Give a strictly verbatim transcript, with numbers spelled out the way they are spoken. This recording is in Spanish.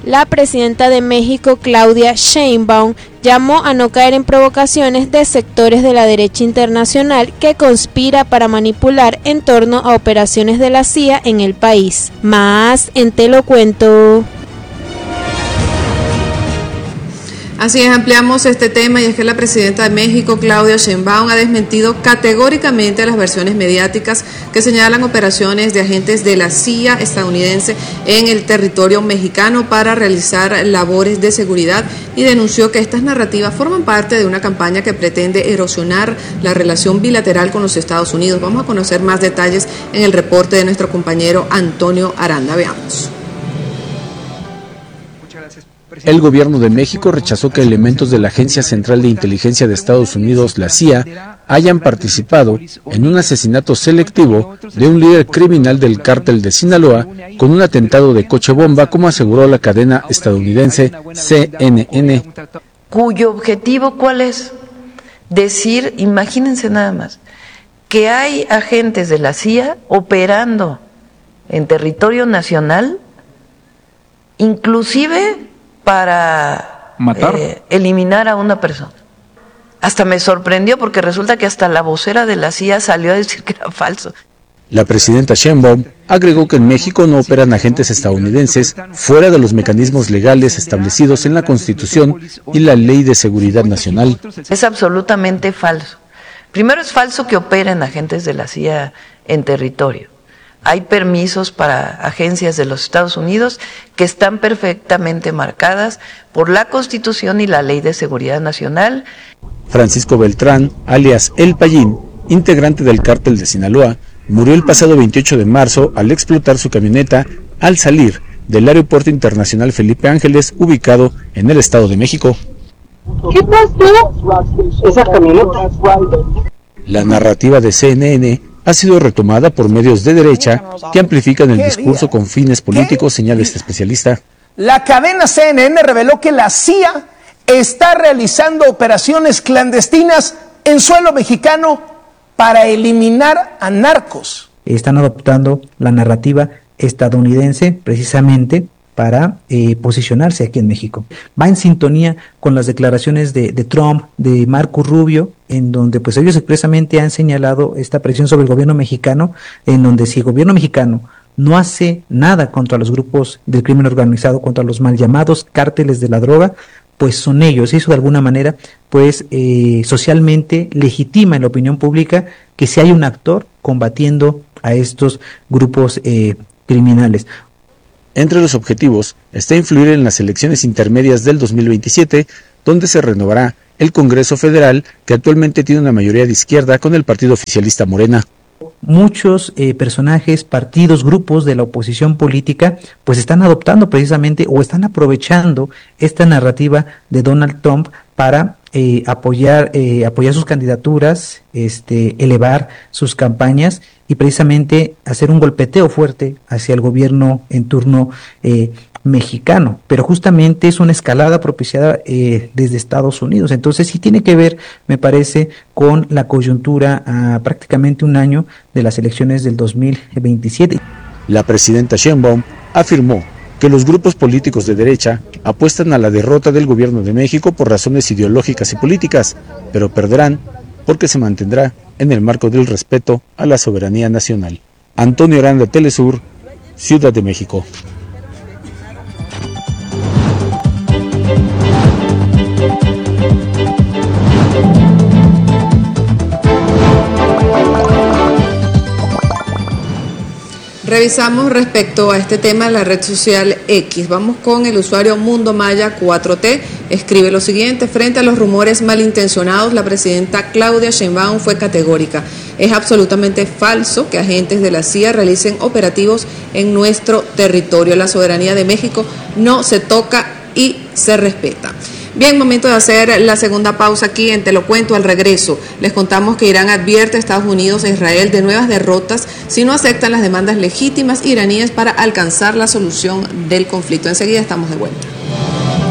La presidenta de México, Claudia Sheinbaum, llamó a no caer en provocaciones de sectores de la derecha internacional que conspira para manipular en torno a operaciones de la C I A en el país. Más en Te lo cuento. Así es, ampliamos este tema y es que la presidenta de México, Claudia Sheinbaum, ha desmentido categóricamente las versiones mediáticas que señalan operaciones de agentes de la C I A estadounidense en el territorio mexicano para realizar labores de seguridad y denunció que estas narrativas forman parte de una campaña que pretende erosionar la relación bilateral con los Estados Unidos. Vamos a conocer más detalles en el reporte de nuestro compañero Antonio Aranda. Veamos. El gobierno de México rechazó que elementos de la Agencia Central de Inteligencia de Estados Unidos, la C I A, hayan participado en un asesinato selectivo de un líder criminal del cártel de Sinaloa con un atentado de coche bomba, como aseguró la cadena estadounidense C N N. Cuyo objetivo, ¿cuál es? Decir, imagínense nada más, que hay agentes de la C I A operando en territorio nacional, inclusive para matar, eh, eliminar a una persona. Hasta me sorprendió porque resulta que hasta la vocera de la C I A salió a decir que era falso. La presidenta Sheinbaum agregó que en México no operan agentes estadounidenses fuera de los mecanismos legales establecidos en la Constitución y la Ley de Seguridad Nacional. Es absolutamente falso. Primero, es falso que operen agentes de la C I A en territorio. Hay permisos para agencias de los Estados Unidos que están perfectamente marcadas por la Constitución y la Ley de Seguridad Nacional. Francisco Beltrán, alias El Payín, integrante del cártel de Sinaloa, murió el pasado veintiocho de marzo al explotar su camioneta al salir del Aeropuerto Internacional Felipe Ángeles, ubicado en el Estado de México. ¿Qué pasó? Esa camioneta. La narrativa de C N N ha sido retomada por medios de derecha que amplifican el discurso con fines políticos, señala este especialista. La cadena C N N reveló que la C I A está realizando operaciones clandestinas en suelo mexicano para eliminar a narcos. Están adoptando la narrativa estadounidense precisamente para eh, posicionarse aquí en México. Va en sintonía con las declaraciones de, de Trump, de Marco Rubio, en donde pues ellos expresamente han señalado esta presión sobre el gobierno mexicano, en donde si el gobierno mexicano no hace nada contra los grupos del crimen organizado, contra los mal llamados cárteles de la droga, pues son ellos. Eso de alguna manera pues eh, socialmente legitima en la opinión pública que si hay un actor combatiendo a estos grupos eh, criminales. Entre los objetivos está influir en las elecciones intermedias del dos mil veintisiete, donde se renovará el Congreso Federal, que actualmente tiene una mayoría de izquierda con el partido oficialista Morena. Muchos eh, personajes, partidos, grupos de la oposición política, pues están adoptando precisamente o están aprovechando esta narrativa de Donald Trump para eh, apoyar eh, apoyar sus candidaturas, este, elevar sus campañas y precisamente hacer un golpeteo fuerte hacia el gobierno en turno eh, mexicano, pero justamente es una escalada propiciada eh, desde Estados Unidos. Entonces sí tiene que ver, me parece, con la coyuntura a prácticamente un año de las elecciones del dos mil veintisiete. La presidenta Sheinbaum afirmó que los grupos políticos de derecha apuestan a la derrota del gobierno de México por razones ideológicas y políticas, pero perderán porque se mantendrá en el marco del respeto a la soberanía nacional. Antonio Aranda, Telesur, Ciudad de México. Revisamos respecto a este tema la red social X. Vamos con el usuario Mundo Maya cuatro T. Escribe lo siguiente: frente a los rumores malintencionados, la presidenta Claudia Sheinbaum fue categórica. Es absolutamente falso que agentes de la C I A realicen operativos en nuestro territorio. La soberanía de México no se toca y se respeta. Bien, momento de hacer la segunda pausa aquí en Te lo cuento. Al regreso, les contamos que Irán advierte a Estados Unidos e Israel de nuevas derrotas si no aceptan las demandas legítimas iraníes para alcanzar la solución del conflicto. Enseguida estamos de vuelta.